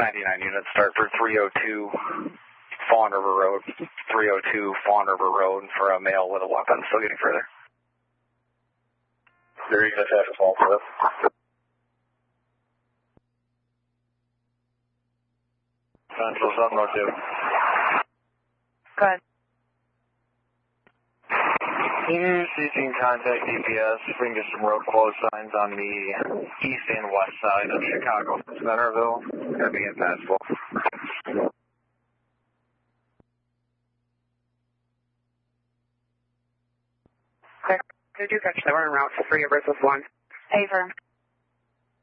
99 units, start for 302 Fawn River Road. 302 Fawn River Road for a male with a weapon. Still getting further. There you go, traffic fault for this. Central's up, no 2. Go ahead. You see, you can contact DPS if we can get some road closed signs on the east and west side of Chicago. Centerville, gotta be impassable. Okay. Did you catch that? We're en route for 3 versus 1. Hey, firm.